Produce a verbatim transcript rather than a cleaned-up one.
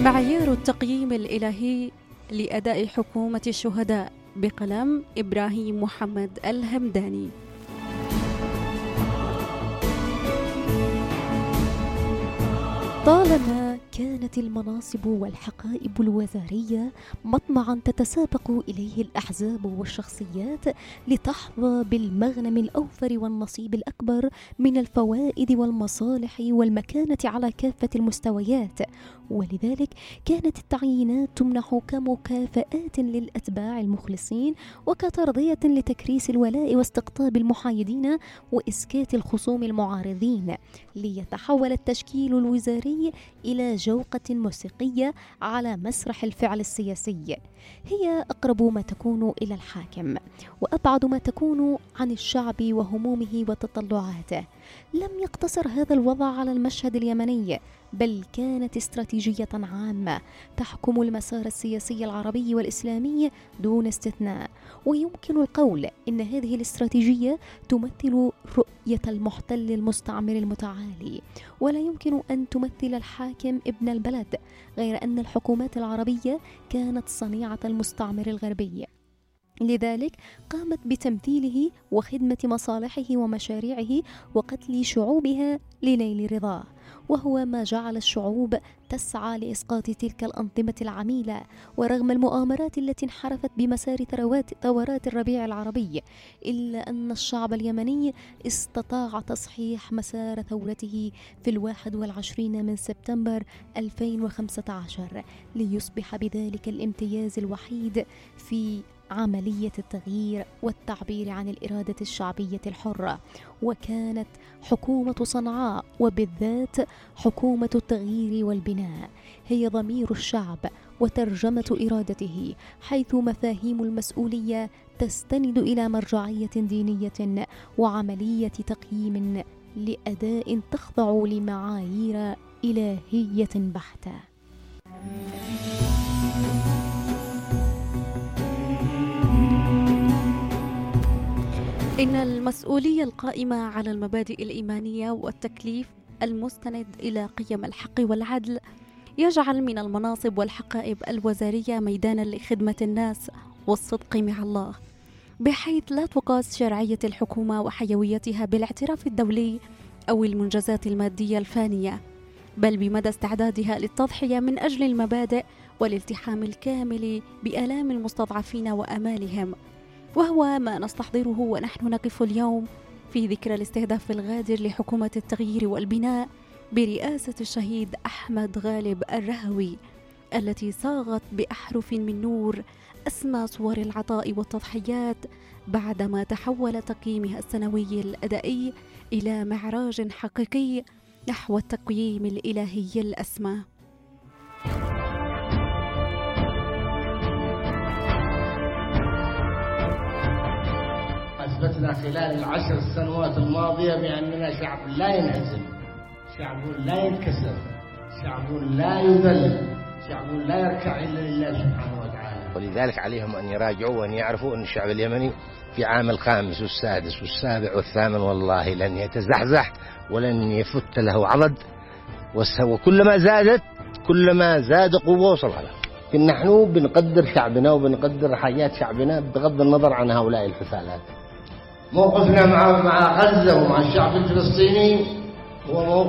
معايير التقييم الإلهي لأداء حكومة الشهداء بقلم إبراهيم محمد الهمداني. طالما كانت المناصب والحقائب الوزارية مطمعا تتسابق إليه الأحزاب والشخصيات لتحظى بالمغنم الأوفر والنصيب الأكبر من الفوائد والمصالح والمكانة على كافة المستويات، ولذلك كانت التعيينات تمنح كمكافآت للأتباع المخلصين وكترضية لتكريس الولاء واستقطاب المحايدين وإسكات الخصوم المعارضين، ليتحول التشكيل الوزاري إلى جوقة موسيقية على مسرح الفعل السياسي. هي أقرب ما تكون إلى الحاكم وأبعد ما تكون عن الشعب وهمومه وتطلعاته. لم يقتصر هذا الوضع على المشهد اليمني، بل كانت استراتيجية عامة تحكم المسار السياسي العربي والإسلامي دون استثناء. ويمكن القول إن هذه الاستراتيجية تمثل رؤية المحتل المستعمر المتعالي، ولا يمكن أن تمثل الحاكم ابن البلد، غير أن الحكومات العربية كانت صنيعة المستعمر الغربي، لذلك قامت بتمثيله وخدمة مصالحه ومشاريعه وقتل شعوبها لنيل رضاه، وهو ما جعل الشعوب تسعى لإسقاط تلك الأنظمة العميلة. ورغم المؤامرات التي انحرفت بمسار ثروات ثورات الربيع العربي، إلا أن الشعب اليمني استطاع تصحيح مسار ثورته في الواحد والعشرين من سبتمبر ألفين وخمسة عشر، ليصبح بذلك الامتياز الوحيد في عملية التغيير والتعبير عن الإرادة الشعبية الحرة. وكانت حكومة صنعاء وبالذات حكومة التغيير والبناء هي ضمير الشعب وترجمة إرادته، حيث مفاهيم المسؤولية تستند إلى مرجعية دينية وعملية تقييم لأداء تخضع لمعايير إلهية بحتة. إن المسؤولية القائمة على المبادئ الإيمانية والتكليف المستند إلى قيم الحق والعدل يجعل من المناصب والحقائب الوزارية ميدانا لخدمة الناس والصدق مع الله، بحيث لا تقاس شرعية الحكومة وحيويتها بالاعتراف الدولي أو المنجزات المادية الفانية، بل بمدى استعدادها للتضحية من أجل المبادئ والالتحام الكامل بآلام المستضعفين وأمالهم. وهو ما نستحضره ونحن نقف اليوم في ذكرى الاستهداف الغادر لحكومة التغيير والبناء برئاسة الشهيد أحمد غالب الرهوي، التي صاغت بأحرف من نور أسمى صور العطاء والتضحيات بعدما تحول تقييمها السنوي الأدائي إلى معراج حقيقي نحو التقييم الإلهي الأسمى. أثبتنا خلال العشر سنوات الماضية بأننا شعب لا ينهزم، شعب لا ينكسر، شعب لا يذل، شعب لا يركع إلا لله سبحانه وتعالى. ولذلك عليهم أن يراجعوا وأن يعرفوا أن الشعب اليمني في عام الخامس والسادس والسابع والثامن والله لن يتزحزح ولن يفت له عضد، وكلما زادت كلما زاد قوة وصلها له. نحن بنقدر شعبنا وبنقدر حياة شعبنا بغض النظر عن هؤلاء الحثالات. موقفنا مع مع غزة ومع الشعب الفلسطيني هو موقف